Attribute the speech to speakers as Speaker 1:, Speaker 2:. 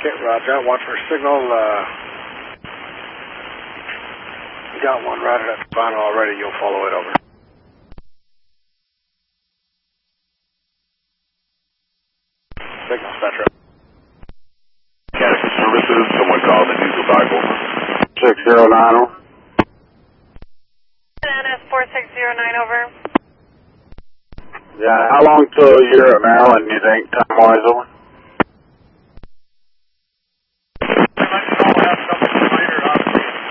Speaker 1: Okay, roger. Watch for signal. You got one routed at the final already. You'll follow it over. Signal, Spectrum.
Speaker 2: Mechanical Services, someone called the diesel Bible.
Speaker 1: 6090.
Speaker 3: NS 4609 over.
Speaker 1: Yeah, how long till you're at Maryland, you think, time-wise, over?